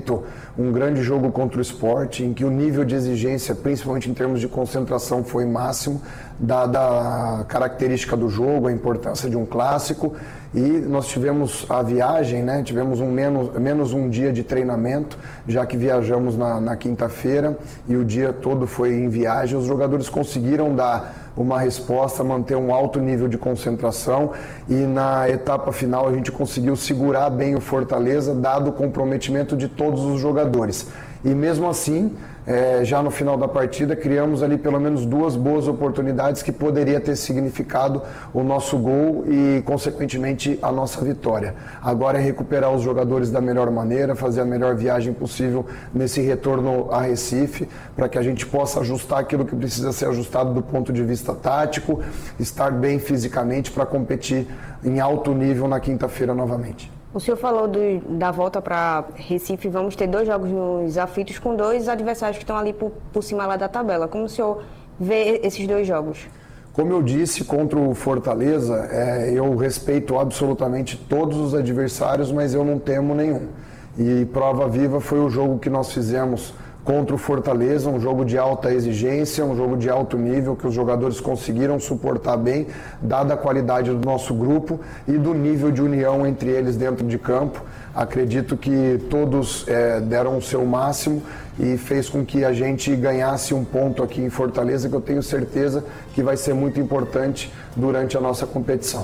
feito um grande jogo contra o Sport, em que o nível de exigência, principalmente em termos de concentração, foi máximo, dada a característica do jogo, a importância de um clássico, e nós tivemos a viagem, né? Tivemos menos um dia de treinamento, já que viajamos na quinta-feira e o dia todo foi em viagem. Os jogadores conseguiram dar uma resposta, manter um alto nível de concentração, e na etapa final a gente conseguiu segurar bem o Fortaleza, dado o comprometimento de todos os jogadores. E mesmo assim, já no final da partida, criamos ali pelo menos 2 boas oportunidades que poderia ter significado o nosso gol e, consequentemente, a nossa vitória. Agora é recuperar os jogadores da melhor maneira, fazer a melhor viagem possível nesse retorno a Recife, para que a gente possa ajustar aquilo que precisa ser ajustado do ponto de vista tático, estar bem fisicamente para competir em alto nível na quinta-feira novamente. O senhor falou da volta para Recife, vamos ter 2 jogos nos aflitos com 2 adversários que estão ali por cima lá da tabela. Como o senhor vê esses 2 jogos? Como eu disse, contra o Fortaleza, eu respeito absolutamente todos os adversários, mas eu não temo nenhum. E prova viva foi o jogo que nós fizemos contra o Fortaleza, um jogo de alta exigência, um jogo de alto nível, que os jogadores conseguiram suportar bem, dada a qualidade do nosso grupo e do nível de união entre eles dentro de campo. Acredito que todos deram o seu máximo e fez com que a gente ganhasse um ponto aqui em Fortaleza, que eu tenho certeza que vai ser muito importante durante a nossa competição.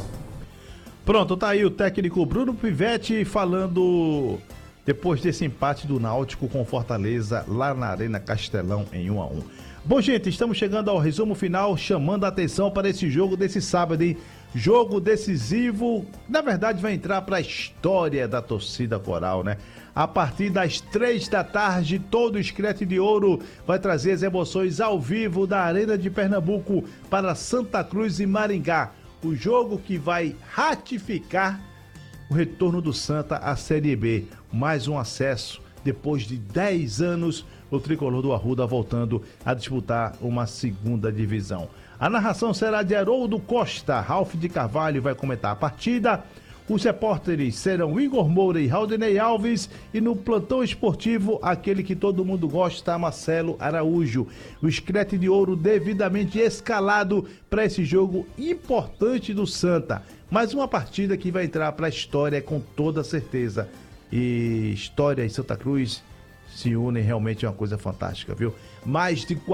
Pronto, tá aí o técnico Bruno Pivetti falando depois desse empate do Náutico com Fortaleza lá na Arena Castelão em 1-1. Bom, gente, estamos chegando ao resumo final, chamando a atenção para esse jogo desse sábado, hein? Jogo decisivo, na verdade vai entrar para a história da torcida coral, né? A partir das 3 da tarde, todo o Screte de Ouro vai trazer as emoções ao vivo da Arena de Pernambuco para Santa Cruz e Maringá. O jogo que vai ratificar o retorno do Santa à Série B. Mais um acesso depois de 10 anos, o tricolor do Arruda voltando a disputar uma segunda divisão. A narração será de Haroldo Costa. Ralf de Carvalho vai comentar a partida. Os repórteres serão Igor Moura e Raudinei Alves, e no plantão esportivo, aquele que todo mundo gosta, Marcelo Araújo. O Screte de Ouro devidamente escalado para esse jogo importante do Santa. Mais uma partida que vai entrar para a história com toda certeza. E História e Santa Cruz se unem, realmente é uma coisa fantástica, viu? Mais de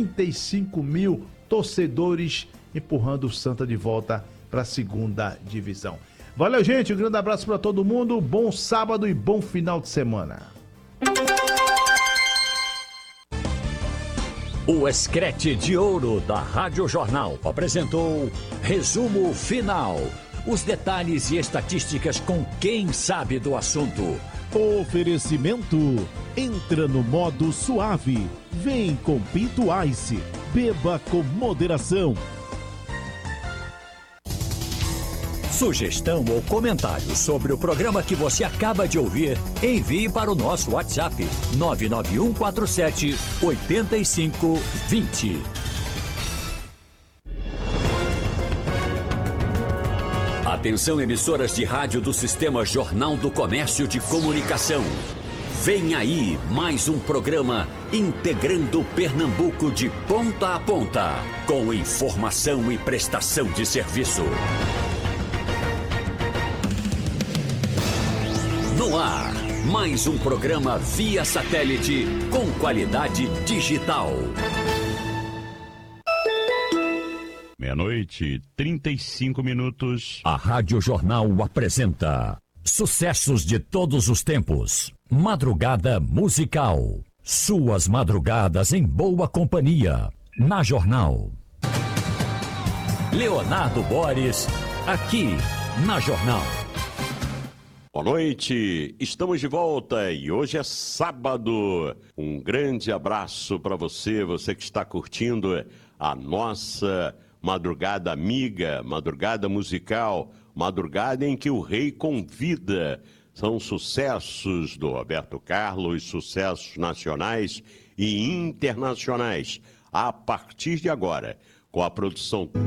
45 mil torcedores empurrando o Santa de volta para a segunda divisão. Valeu, gente, um grande abraço para todo mundo, bom sábado e bom final de semana. O Screte de Ouro da Rádio Jornal apresentou Resumo Final. Os detalhes e estatísticas com quem sabe do assunto. Oferecimento. Entra no modo suave. Vem com Pinto Ice. Beba com moderação. Sugestão ou comentário sobre o programa que você acaba de ouvir, envie para o nosso WhatsApp 99147-8520. Atenção, emissoras de rádio do Sistema Jornal do Comércio de Comunicação. Vem aí mais um programa integrando Pernambuco de ponta a ponta, com informação e prestação de serviço. No ar, mais um programa via satélite com qualidade digital. 00:35. A Rádio Jornal apresenta sucessos de todos os tempos. Madrugada musical. Suas madrugadas em boa companhia. Na Jornal. Leonardo Boris, aqui na Jornal. Boa noite, estamos de volta e hoje é sábado. Um grande abraço para você, você que está curtindo a nossa madrugada amiga, madrugada musical, madrugada em que o rei convida. São sucessos do Roberto Carlos, sucessos nacionais e internacionais. A partir de agora, com a produção